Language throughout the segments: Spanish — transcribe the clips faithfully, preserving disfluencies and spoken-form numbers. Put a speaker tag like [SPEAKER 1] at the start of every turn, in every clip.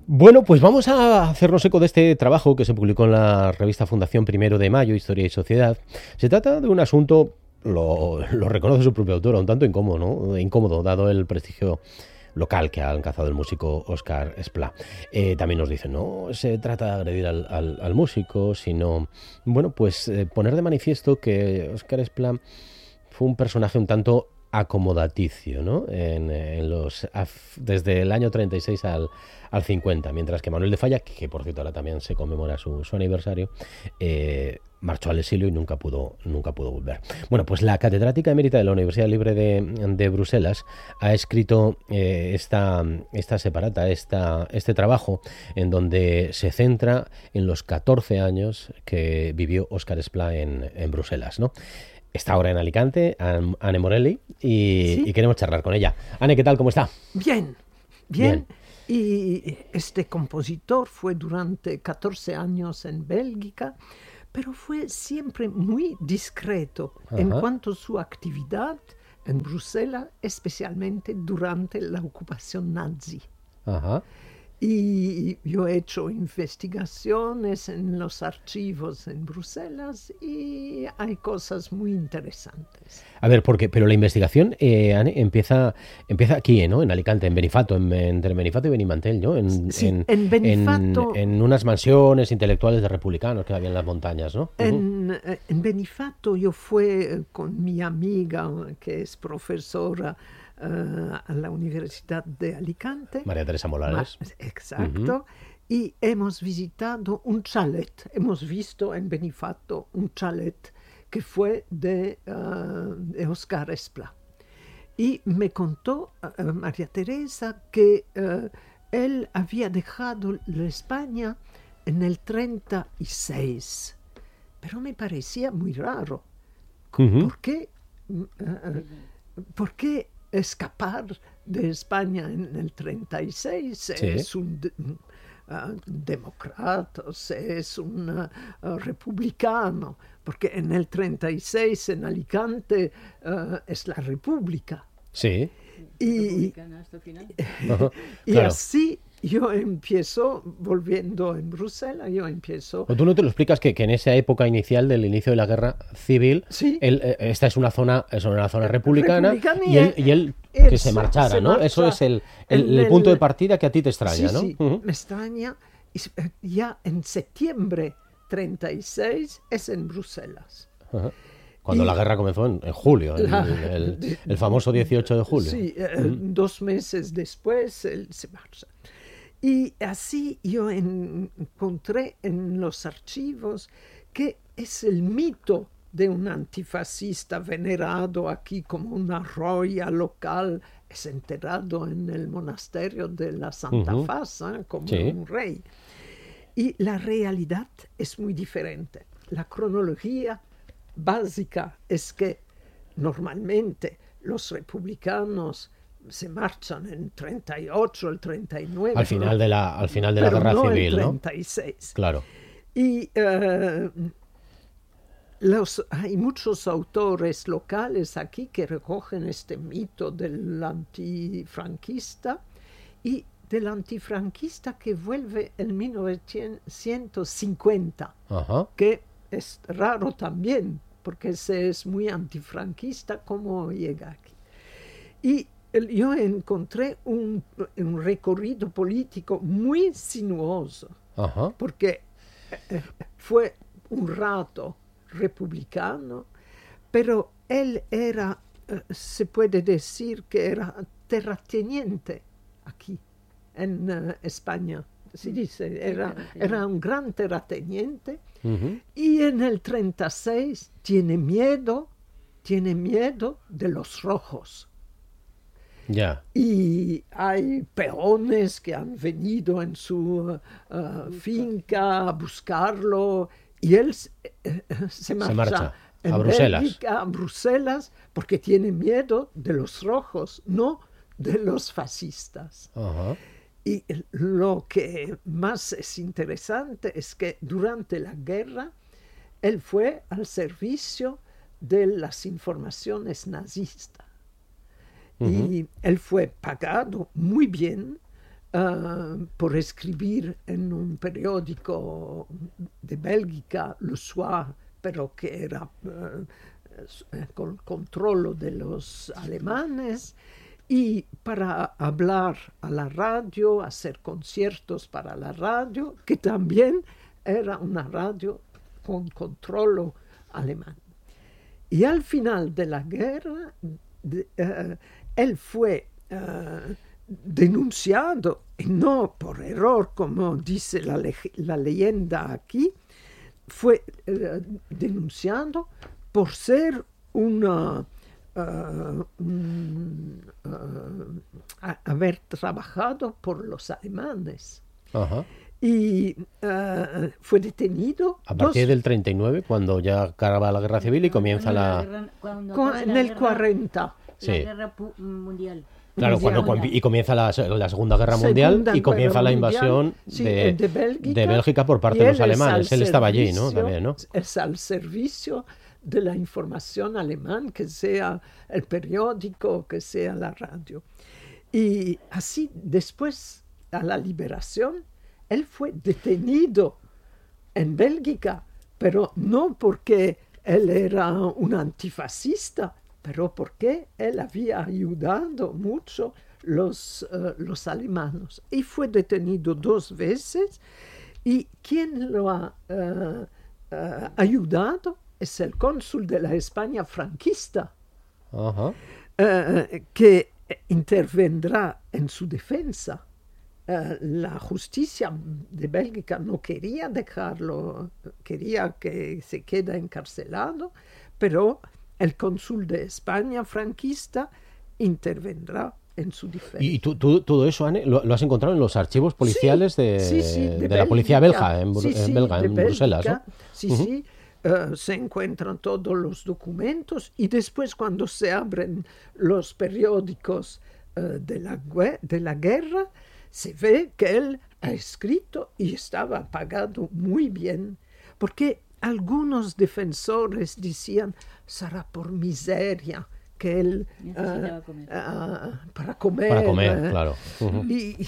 [SPEAKER 1] Bueno, pues vamos a hacernos eco de este trabajo que se publicó en la revista Fundación Primero de Mayo, Historia y Sociedad. Se trata de un asunto, lo, lo reconoce su propio autor, un tanto incómodo, ¿no? Incómodo, dado el prestigio local que ha alcanzado el músico Óscar Esplá. Eh, también nos dicen, no se trata de agredir al, al, al músico, sino, bueno, pues eh, poner de manifiesto que Óscar Esplá fue un personaje un tanto acomodaticio, ¿no? En, en los, desde el año treinta y seis al, al cincuenta, mientras que Manuel de Falla, que, que por cierto ahora también se conmemora su, su aniversario, eh, marchó al exilio y nunca pudo, nunca pudo volver. Bueno, pues la catedrática emérita de la Universidad Libre de, de Bruselas ha escrito eh, esta, esta separata, esta, este trabajo, en donde se centra en los catorce años que vivió Óscar Esplá en, en Bruselas, ¿no? Está ahora en Alicante, Anne Morelli, y, ¿sí? y queremos charlar con ella. Anne, ¿qué tal? ¿Cómo está?
[SPEAKER 2] Bien, bien, bien. Y este compositor fue durante catorce años en Bélgica, pero fue siempre muy discreto Ajá. en cuanto a su actividad en Bruselas, especialmente durante la ocupación nazi.
[SPEAKER 1] Ajá.
[SPEAKER 2] Y yo he hecho investigaciones en los archivos en Bruselas y hay cosas muy interesantes.
[SPEAKER 1] A ver, porque, pero la investigación eh, Anne, empieza, empieza aquí, ¿no? En Alicante, en Benifato, en, entre Benifato y Benimantel, ¿no? En,
[SPEAKER 2] sí,
[SPEAKER 1] en,
[SPEAKER 2] en Benifato.
[SPEAKER 1] En, en unas mansiones intelectuales de republicanos que había en las montañas, ¿no?
[SPEAKER 2] En, uh-huh. en Benifato yo fui con mi amiga, que es profesora Uh, a la Universidad de Alicante.
[SPEAKER 1] María Teresa Molares.
[SPEAKER 2] Ma- exacto. Uh-huh. Y hemos visitado un chalet. Hemos visto en Benifato un chalet que fue de, uh, de Óscar Esplá. Y me contó uh, María Teresa que uh, él había dejado la España en el treinta y seis. Pero me parecía muy raro.
[SPEAKER 1] Uh-huh.
[SPEAKER 2] ¿Por qué? Uh, uh, ¿Por qué escapar de España en el treinta y seis?
[SPEAKER 1] Sí.
[SPEAKER 2] Es un de, uh, demócrata, es un uh, republicano, porque en el treinta y seis en Alicante uh, es la República.
[SPEAKER 1] Sí.
[SPEAKER 2] Y,
[SPEAKER 3] hasta el final.
[SPEAKER 1] Uh-huh.
[SPEAKER 2] y
[SPEAKER 1] claro.
[SPEAKER 2] así yo empiezo, volviendo en Bruselas, yo empiezo...
[SPEAKER 1] ¿O tú no te lo explicas que, que en esa época inicial del inicio de la guerra civil,
[SPEAKER 2] sí.
[SPEAKER 1] él, esta es una zona, es una zona republicana,
[SPEAKER 2] republicana
[SPEAKER 1] y él, y él
[SPEAKER 2] él
[SPEAKER 1] que se marchara,
[SPEAKER 2] se
[SPEAKER 1] ¿no?
[SPEAKER 2] marcha
[SPEAKER 1] Eso es el, el, el punto de partida que a ti te extraña,
[SPEAKER 2] sí,
[SPEAKER 1] ¿no?
[SPEAKER 2] Sí,
[SPEAKER 1] uh-huh.
[SPEAKER 2] me extraña. Y ya en septiembre treinta y seis es en Bruselas.
[SPEAKER 1] Uh-huh. Cuando y la guerra comenzó en, en julio, la, el, el, el, el famoso dieciocho de julio.
[SPEAKER 2] Sí, uh-huh. dos meses después él se marcha. Y así yo en, encontré en los archivos que es el mito de un antifascista venerado aquí como una roya local, es enterrado en el monasterio de la Santa
[SPEAKER 1] uh-huh.
[SPEAKER 2] Faz, ¿eh? como
[SPEAKER 1] sí.
[SPEAKER 2] un rey. Y la realidad es muy diferente. La cronología básica es que normalmente los republicanos se marchan en treinta y ocho, el treinta y nueve.
[SPEAKER 1] Al final de la, al final de la
[SPEAKER 2] pero
[SPEAKER 1] guerra
[SPEAKER 2] no
[SPEAKER 1] civil,
[SPEAKER 2] el treinta y seis.
[SPEAKER 1] ¿no? Claro.
[SPEAKER 2] Y uh, los, hay muchos autores locales aquí que recogen este mito del antifranquista y del antifranquista que vuelve en mil novecientos cincuenta,
[SPEAKER 1] Ajá.
[SPEAKER 2] que es raro también, porque se es muy antifranquista como llega aquí. Y yo encontré un, un recorrido político muy sinuoso,
[SPEAKER 1] Ajá.
[SPEAKER 2] porque eh, fue un rato republicano, pero él era, eh, se puede decir que era terrateniente aquí en uh, España, se dice, era, era un gran terrateniente,
[SPEAKER 1] uh-huh.
[SPEAKER 2] y en el treinta y seis tiene miedo, tiene miedo de los rojos.
[SPEAKER 1] Yeah.
[SPEAKER 2] Y hay peones que han venido en su uh, finca a buscarlo y él uh, se marcha,
[SPEAKER 1] se marcha
[SPEAKER 2] en
[SPEAKER 1] a Bruselas.
[SPEAKER 2] Bélgica, a Bruselas porque tiene miedo de los rojos, no de los fascistas.
[SPEAKER 1] Uh-huh.
[SPEAKER 2] Y lo que más es interesante es que durante la guerra él fue al servicio de las informaciones nazistas. Uh-huh. Y él fue pagado muy bien uh, por escribir en un periódico de Bélgica, Le Soir, pero que era uh, con control de los alemanes, y para hablar a la radio, hacer conciertos para la radio, que también era una radio con control alemán. Y al final de la guerra, de, uh, él fue uh, denunciado, y no por error, como dice la, le la leyenda aquí, fue uh, denunciado por ser una... Uh, um, uh, a, haber trabajado por los alemanes.
[SPEAKER 1] Ajá.
[SPEAKER 2] Y uh, fue detenido
[SPEAKER 1] a partir dos... del treinta y nueve, cuando ya acaba la guerra civil y comienza la,
[SPEAKER 2] la guerra, Con, en el guerra, cuarenta,
[SPEAKER 3] sí. La guerra mundial.
[SPEAKER 1] Claro,
[SPEAKER 2] mundial.
[SPEAKER 1] Cuando, cuando y comienza la, la Segunda Guerra Mundial Segunda y comienza la invasión mundial, sí, de, de, Bélgica, de Bélgica por parte de los alemanes. Él estaba allí, ¿no? También, ¿no?
[SPEAKER 2] Es al servicio de la información alemán, que sea el periódico, que sea la radio. Y así, después, a la liberación, él fue detenido en Bélgica, pero no porque él era un antifascista, pero porque él había ayudado mucho los, uh, los alemanes. Y fue detenido dos veces, y quien lo ha uh, uh, ayudado es el cónsul de la España franquista,
[SPEAKER 1] uh-huh.
[SPEAKER 2] uh, que intervendrá en su defensa. Uh, la justicia de Bélgica no quería dejarlo, quería que se quede encarcelado, pero el cónsul de España franquista intervendrá en su defensa.
[SPEAKER 1] ¿Y tú, tú, todo eso, Anne, lo, lo has encontrado en los archivos policiales
[SPEAKER 2] sí,
[SPEAKER 1] de,
[SPEAKER 2] sí, sí, de,
[SPEAKER 1] de
[SPEAKER 2] Bélgica,
[SPEAKER 1] la policía belga en,
[SPEAKER 2] sí, sí,
[SPEAKER 1] en, belga, en
[SPEAKER 2] Bélgica,
[SPEAKER 1] Bruselas, ¿no?
[SPEAKER 2] Sí, uh-huh. sí. Uh, se encuentran todos los documentos, y después, cuando se abren los periódicos uh, de, la, de la guerra, se ve que él ha escrito y estaba pagado muy bien, porque algunos defensores decían, será por miseria que él uh, comer. Uh, para comer.
[SPEAKER 1] Para comer,
[SPEAKER 2] uh,
[SPEAKER 1] claro. Uh-huh.
[SPEAKER 2] Y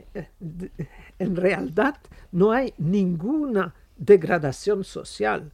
[SPEAKER 2] uh, en realidad no hay ninguna degradación social.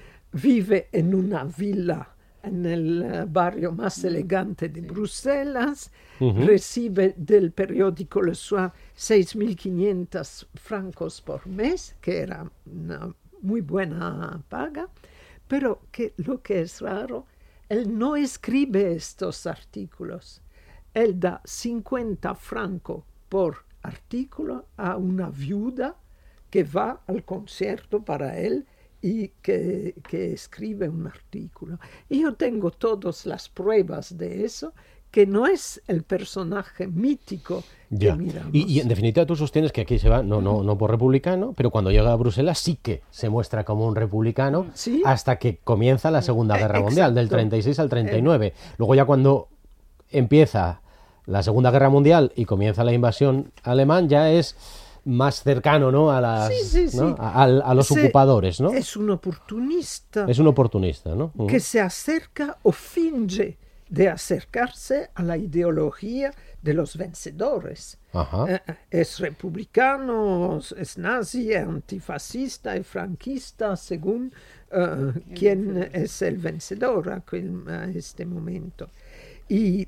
[SPEAKER 2] Vive en una villa en el uh, barrio más elegante de Bruselas, uh-huh. Recibe del periódico Le Soir seis mil quinientos francos por mes, que era una muy buena paga, pero que lo que es raro, él no escribe estos artículos. Él da cincuenta francos por artículo a una viuda que va al concierto para él y que, que escribe un artículo. Y yo tengo todas las pruebas de eso, que no es el personaje mítico que
[SPEAKER 1] ya.
[SPEAKER 2] miramos.
[SPEAKER 1] Y, y en definitiva tú sostienes que aquí se va, no, no, no por republicano, pero cuando llega a Bruselas sí que se muestra como un republicano, ¿sí? Hasta que comienza la Segunda Guerra eh, Mundial, del treinta y seis al treinta y nueve. Eh. Luego ya cuando empieza la Segunda Guerra Mundial y comienza la invasión alemán, ya es más cercano, ¿no? A las,
[SPEAKER 2] sí, sí,
[SPEAKER 1] ¿no?
[SPEAKER 2] sí.
[SPEAKER 1] A, a, a los Se, ocupadores, ¿no?
[SPEAKER 2] Es un oportunista.
[SPEAKER 1] Es un oportunista, ¿no?
[SPEAKER 2] Uh-huh. Que se acerca o finge de acercarse a la ideología de los vencedores. Eh, es republicano, es nazi, es antifascista, es franquista, según uh, quién es el vencedor a, aquel, a este momento. Y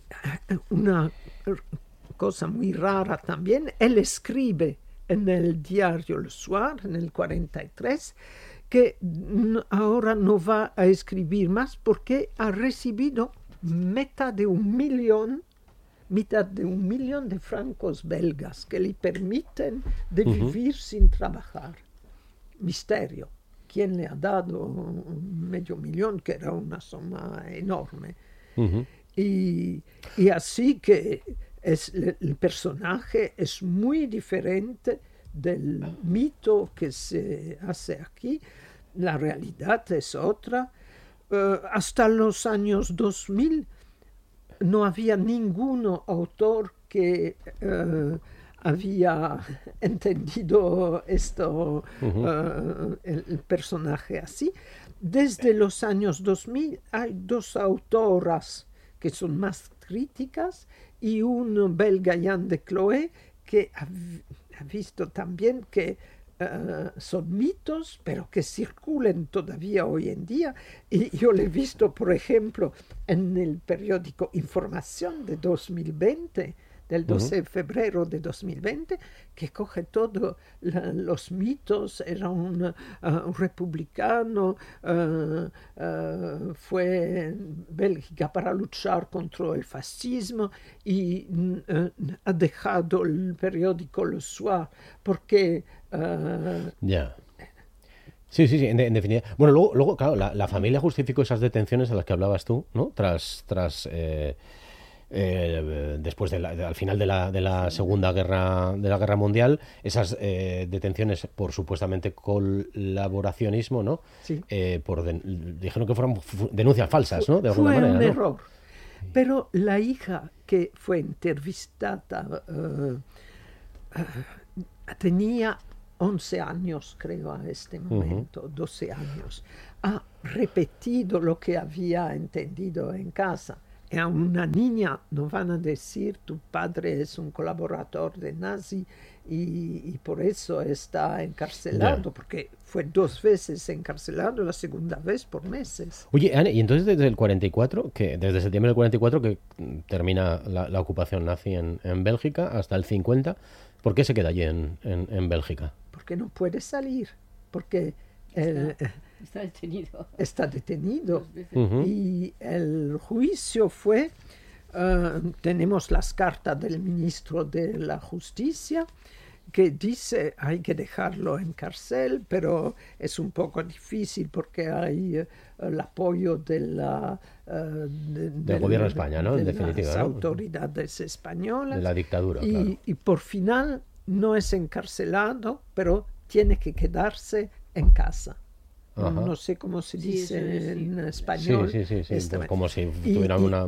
[SPEAKER 2] una cosa muy rara también, él escribe en el diario Le Soir, en el cuarenta y tres, que ahora no va a escribir más porque ha recibido mitad de un millón, mitad de un millón de francos belgas que le permiten de uh-huh. vivir sin trabajar. Misterio. ¿Quién le ha dado un medio millón, que era una suma enorme? Uh-huh. Y, y así que es, el personaje es muy diferente del mito que se hace aquí. La realidad es otra. Uh, hasta los años dos mil no había ningún autor que uh, había entendido esto, uh-huh. uh, el, el personaje así. Desde los años dos mil hay dos autoras que son más críticas y un belga, Jan de Cloé, que ha, ha visto también que uh, son mitos, pero que circulan todavía hoy en día. Y yo lo he visto, por ejemplo, en el periódico Información de dos mil veinte, del doce de febrero de dos mil veinte, que coge todos los mitos. Era un, uh, un republicano, uh, uh, fue en Bélgica para luchar contra el fascismo y uh, ha dejado el periódico Le Soir porque... Uh,
[SPEAKER 1] ya. Sí, sí, sí, en, en definitiva. Bueno, luego, luego claro, la, la familia justificó esas detenciones a las que hablabas tú, ¿no? Tras... tras eh... Eh, después de la, de, al final de la, de la segunda guerra de la guerra mundial, esas eh, detenciones por supuestamente colaboracionismo, ¿no?
[SPEAKER 2] Sí.
[SPEAKER 1] Eh, por de, dijeron que fueron denuncias falsas, ¿no? De alguna
[SPEAKER 2] fue
[SPEAKER 1] manera,
[SPEAKER 2] un
[SPEAKER 1] ¿no?
[SPEAKER 2] error. Pero la hija que fue entrevistada uh, uh, tenía once años, creo, a este momento, uh-huh. doce años. Ha repetido lo que había entendido en casa. Y a una niña no van a decir tu padre es un colaborador de nazi y, y por eso está encarcelado, yeah. porque fue dos veces encarcelado, la segunda vez por meses.
[SPEAKER 1] Oye, Anne, y entonces desde el cuarenta y cuatro, que desde septiembre del cuarenta y cuatro que termina la, la ocupación nazi en, en Bélgica hasta el cincuenta, ¿por qué se queda allí en, en, en Bélgica?
[SPEAKER 2] Porque no puede salir, porque... El,
[SPEAKER 3] Está detenido.
[SPEAKER 2] Está detenido.
[SPEAKER 1] Uh-huh.
[SPEAKER 2] Y el juicio fue, uh, tenemos las cartas del ministro de la Justicia que dice hay que dejarlo en cárcel, pero es un poco difícil porque hay uh, el apoyo de la, uh, de,
[SPEAKER 1] del
[SPEAKER 2] de
[SPEAKER 1] gobierno
[SPEAKER 2] de,
[SPEAKER 1] de España, ¿no? En
[SPEAKER 2] de
[SPEAKER 1] definitiva,
[SPEAKER 2] las
[SPEAKER 1] ¿no?
[SPEAKER 2] autoridades españolas.
[SPEAKER 1] De la dictadura,
[SPEAKER 2] y,
[SPEAKER 1] claro.
[SPEAKER 2] Y por final no es encarcelado, pero tiene que quedarse en casa.
[SPEAKER 1] Ajá.
[SPEAKER 2] No sé cómo se dice sí, sí, sí. en español.
[SPEAKER 1] Sí, sí, sí, sí. Pues como si tuvieran y, una,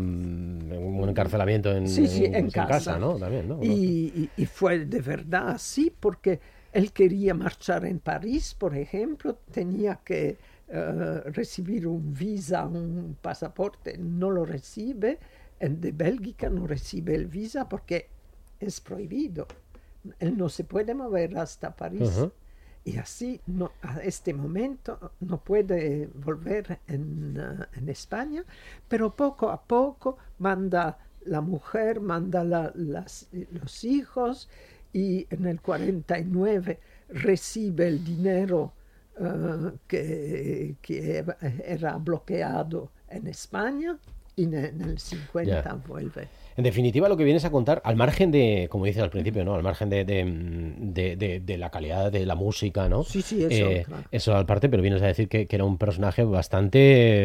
[SPEAKER 1] un encarcelamiento en,
[SPEAKER 2] sí, sí,
[SPEAKER 1] en,
[SPEAKER 2] en,
[SPEAKER 1] en
[SPEAKER 2] casa.
[SPEAKER 1] casa, ¿no? También, ¿no?
[SPEAKER 2] Y, y, y fue de verdad así, porque él quería marchar en París, por ejemplo, tenía que uh, recibir un visa, un pasaporte, no lo recibe. El de Bélgica no recibe el visa porque es prohibido. Él no se puede mover hasta París. Uh-huh. Y así, no, a este momento, no puede volver en, uh, en España, pero poco a poco manda la mujer, manda la, las, los hijos, y en el cuarenta y nueve recibe el dinero uh, que, que era bloqueado en España, y en, en el cincuenta yeah. vuelve.
[SPEAKER 1] En definitiva, lo que vienes a contar, al margen de, como dices al principio, ¿no? Al margen de, de, de, de, de la calidad de la música, ¿no?
[SPEAKER 2] Sí, sí, eso.
[SPEAKER 1] Eh,
[SPEAKER 2] claro.
[SPEAKER 1] Eso al parte, pero vienes a decir que, que era un personaje bastante...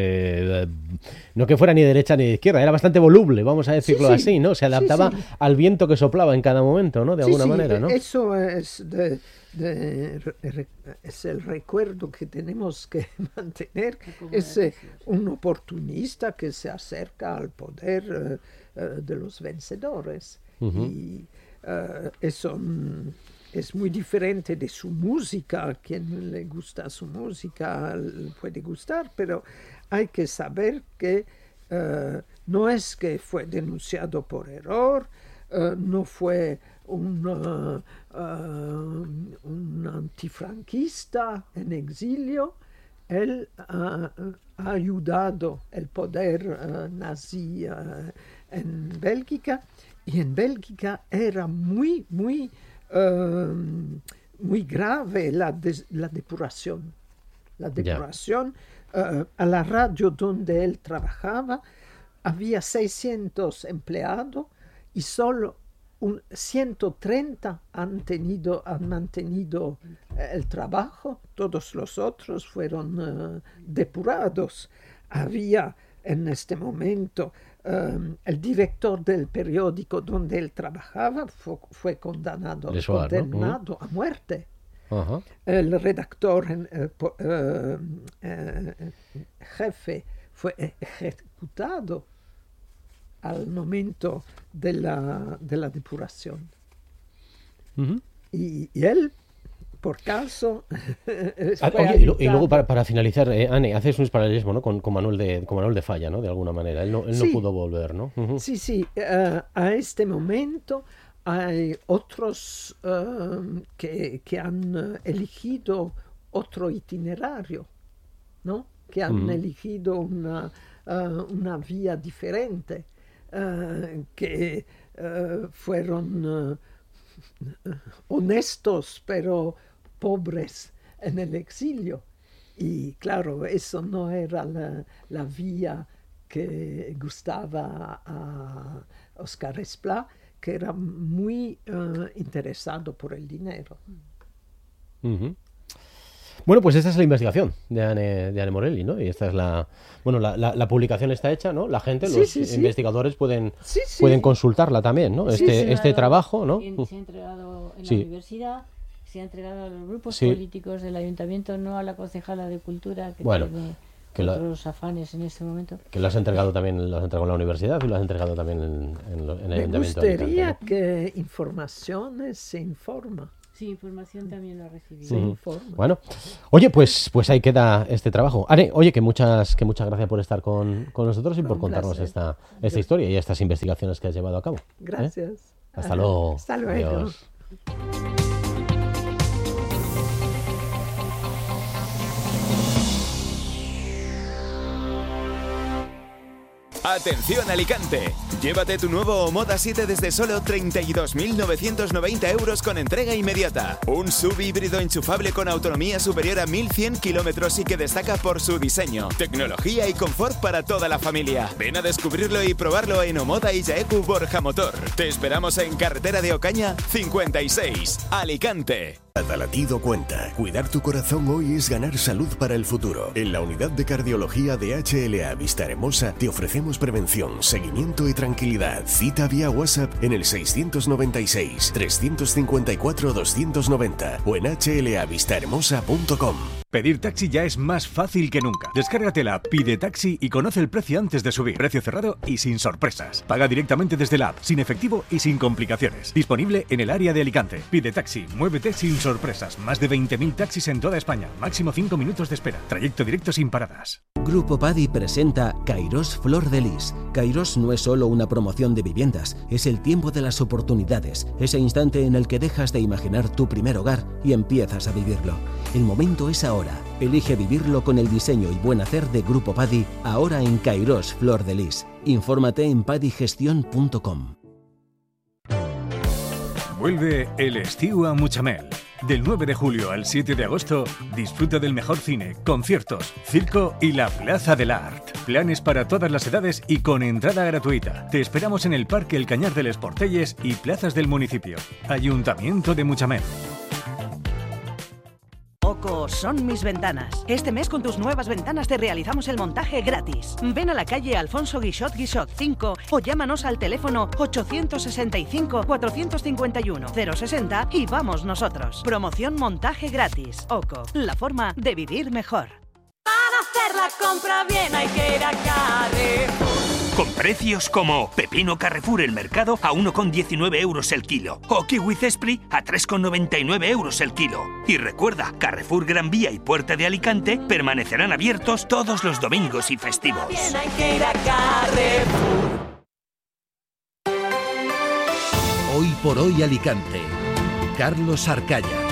[SPEAKER 1] Eh, no que fuera ni de derecha ni de izquierda, era bastante voluble, vamos a decirlo sí, sí. así, ¿no? Se adaptaba sí, sí. al viento que soplaba en cada momento, ¿no? De
[SPEAKER 2] sí,
[SPEAKER 1] alguna
[SPEAKER 2] sí,
[SPEAKER 1] manera, ¿no?
[SPEAKER 2] Eso es, de, de, de, es el recuerdo que tenemos que mantener. Es eh, un oportunista que se acerca al poder... Eh, de los vencedores. Uh-huh. Y uh, eso um, es muy diferente de su música. A quien le gusta su música le puede gustar, pero hay que saber que uh, no es que fue denunciado por error, uh, no fue un, uh, uh, un antifranquista en exilio. Él uh, ha ayudado el poder uh, nazi uh, en Bélgica, y en Bélgica era muy, muy, uh, muy grave la, des, la depuración. La depuración, yeah. uh, a la radio donde él trabajaba, había seiscientos empleados y solo un ciento treinta han, tenido, han mantenido el trabajo, todos los otros fueron uh, depurados. Había en este momento um, el director del periódico donde él trabajaba fue, fue condenado,
[SPEAKER 1] Soir,
[SPEAKER 2] condenado
[SPEAKER 1] ¿no?
[SPEAKER 2] a muerte.
[SPEAKER 1] Uh-huh.
[SPEAKER 2] El redactor uh, uh, uh, jefe fue ejecutado al momento de la, de la depuración.
[SPEAKER 1] Uh-huh.
[SPEAKER 2] Y, y él, por caso...
[SPEAKER 1] ah, oye, y, lo, y luego, para, para finalizar, eh, Anne, haces un paralelismo, ¿no? con, con, Manuel de, con Manuel de Falla, ¿no? De alguna manera. Él no, él
[SPEAKER 2] sí.
[SPEAKER 1] no pudo volver, ¿no? Uh-huh.
[SPEAKER 2] Sí, sí. Uh, a este momento hay otros uh, que, que han elegido otro itinerario, ¿no? Que han mm. elegido una, uh, una vía diferente, uh, que uh, fueron uh, honestos pero pobres en el exilio. Y claro, eso no era la, la vía que gustaba a Óscar Esplá, que era muy uh, interesado por el dinero.
[SPEAKER 1] Uh-huh. Bueno, pues esta es la investigación de Anne, de Anne Morelli, ¿no? Y esta es la... Bueno, la, la, la publicación está hecha, ¿no? La gente,
[SPEAKER 2] sí,
[SPEAKER 1] los
[SPEAKER 2] sí, sí.
[SPEAKER 1] investigadores pueden,
[SPEAKER 2] sí, sí.
[SPEAKER 1] pueden consultarla también, ¿no?
[SPEAKER 3] Sí,
[SPEAKER 1] este
[SPEAKER 3] sí,
[SPEAKER 1] este trabajo, ¿no?
[SPEAKER 3] En, se ha entregado en
[SPEAKER 1] sí.
[SPEAKER 3] la universidad, se ha entregado a los grupos
[SPEAKER 1] sí.
[SPEAKER 3] políticos del ayuntamiento, no a la concejala de Cultura, que
[SPEAKER 1] bueno,
[SPEAKER 3] tiene
[SPEAKER 1] que
[SPEAKER 3] otros la, afanes en este momento.
[SPEAKER 1] Que lo has entregado también, lo has entregado en la universidad y lo has entregado también en, en, lo, en el
[SPEAKER 2] Me
[SPEAKER 1] ayuntamiento.
[SPEAKER 2] Me gustaría
[SPEAKER 1] de Alicante, ¿no?
[SPEAKER 2] que informaciones se informa.
[SPEAKER 3] Sí, información también lo ha recibido.
[SPEAKER 2] Se uh-huh. informa.
[SPEAKER 1] Bueno, oye, pues pues ahí queda este trabajo. Anne, oye, que muchas que muchas gracias por estar con, con nosotros y por Un contarnos placer. esta esta historia y estas investigaciones que has llevado a cabo.
[SPEAKER 2] Gracias.
[SPEAKER 1] ¿Eh? Hasta luego.
[SPEAKER 2] Hasta luego.
[SPEAKER 1] Adiós.
[SPEAKER 4] Atención Alicante, llévate tu nuevo Omoda siete desde solo treinta y dos mil novecientos noventa euros con entrega inmediata. Un S U V híbrido enchufable con autonomía superior a mil cien kilómetros y que destaca por su diseño, tecnología y confort para toda la familia. Ven a descubrirlo y probarlo en Omoda y Yaeku Borja Motor. Te esperamos en Carretera de Ocaña cincuenta y seis, Alicante.
[SPEAKER 5] Cada latido cuenta. Cuidar tu corazón hoy es ganar salud para el futuro. En la unidad de cardiología de H L A Vistahermosa te ofrecemos prevención, seguimiento y tranquilidad. Cita vía WhatsApp en el seiscientos noventa y seis, trescientos cincuenta y cuatro, doscientos noventa o en h l a vistahermosa punto com.
[SPEAKER 6] Pedir taxi ya es más fácil que nunca. Descárgate la app Pide Taxi y conoce el precio antes de subir. Precio cerrado y sin sorpresas. Paga directamente desde la app, sin efectivo y sin complicaciones. Disponible en el área de Alicante. Pide Taxi, muévete sin sorpresas. Más de veinte mil taxis en toda España. Máximo cinco minutos de espera. Trayecto directo sin paradas.
[SPEAKER 7] Grupo Padi presenta Kairos Flor de Lis. Kairos no es solo una promoción de viviendas, es el tiempo de las oportunidades, ese instante en el que dejas de imaginar tu primer hogar y empiezas a vivirlo. El momento es ahora. Elige vivirlo con el diseño y buen hacer de Grupo Padi, ahora en Kairos Flor de Lis. Infórmate en padigestión punto com.
[SPEAKER 6] Vuelve el estío a Muchamel. Del nueve de julio al siete de agosto, disfruta del mejor cine, conciertos, circo y la Plaza del Art. Planes para todas las edades y con entrada gratuita. Te esperamos en el Parque El Cañar del Esportelles y plazas del municipio. Ayuntamiento de Muchamel.
[SPEAKER 8] Oco son mis ventanas. Este mes con tus nuevas ventanas te realizamos el montaje gratis. Ven a la calle Alfonso Guixot Guixot cinco o llámanos al teléfono ochocientos sesenta y cinco, cuatrocientos cincuenta y uno, cero sesenta y vamos nosotros. Promoción montaje gratis. Oco, la forma de vivir mejor.
[SPEAKER 9] Para hacer la compra bien hay que ir a Carrefour.
[SPEAKER 10] Con precios como pepino Carrefour el mercado a uno con diecinueve euros el kilo o kiwi Cespri a tres con noventa y nueve euros el kilo. Y recuerda, Carrefour Gran Vía y Puerta de Alicante permanecerán abiertos todos los domingos y festivos.
[SPEAKER 9] Bien hay que ir a Carrefour.
[SPEAKER 11] Hoy por hoy Alicante. Carlos Arcaya.